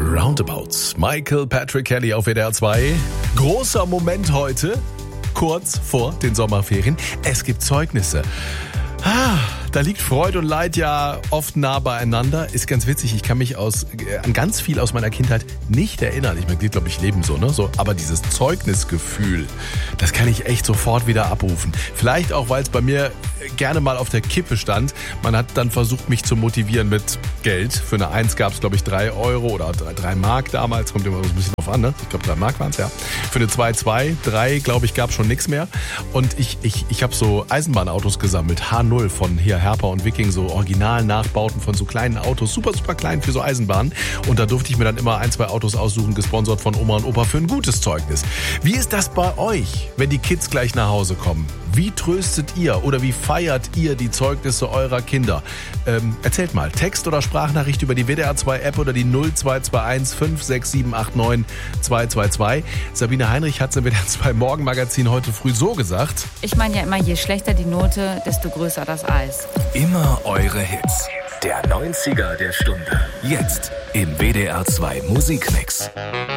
Roundabouts. Michael Patrick Kelly auf WDR 2. Großer Moment heute, kurz vor den Sommerferien. Es gibt Zeugnisse. Da liegt Freude und Leid ja oft nah beieinander. Ist ganz witzig, ich kann mich an ganz viel aus meiner Kindheit nicht erinnern. Ich meine, glaube ich, leben so, ne? Aber dieses Zeugnisgefühl, das kann ich echt sofort wieder abrufen. Vielleicht auch, weil es bei mir gerne mal auf der Kippe stand. Man hat dann versucht, mich zu motivieren mit Geld. Für eine 1 gab es, glaube ich, 3 Euro oder 3 Mark damals. Kommt immer so ein bisschen drauf an, ne? Ich glaube, 3 Mark waren es, ja. Für eine 2, 3, glaube ich, gab es schon nichts mehr. Und ich habe so Eisenbahnautos gesammelt. H0 von hier Herper und Viking, so Original-Nachbauten von so kleinen Autos. Super, super klein für so Eisenbahnen. Und da durfte ich mir dann immer 1, 2 Autos aussuchen, gesponsert von Oma und Opa für ein gutes Zeugnis. Wie ist das bei euch, wenn die Kids gleich nach Hause kommen? Wie tröstet ihr oder wie feiert ihr die Zeugnisse eurer Kinder? Erzählt mal, Text- oder Sprachnachricht über die WDR 2 App oder die 0221 56789 222. Sabine Heinrich hat es im WDR 2 Morgenmagazin heute früh so gesagt. Ich meine ja immer, je schlechter die Note, desto größer das Eis. Immer eure Hits. Der 90er der Stunde. Jetzt im WDR 2 Musikmix.